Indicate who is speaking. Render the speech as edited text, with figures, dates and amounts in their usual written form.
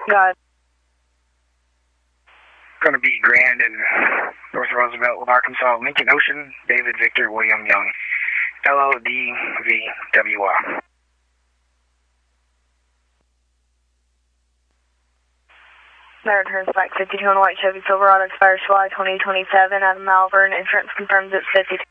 Speaker 1: Got it.
Speaker 2: Going to be Grand and North Roosevelt, Arkansas, Lincoln Ocean, David Victor William Young, LODVWR.
Speaker 1: There turns back 52 on a white Chevy Silverado, expires July 2027 out of Malvern. Insurance confirms it's 52.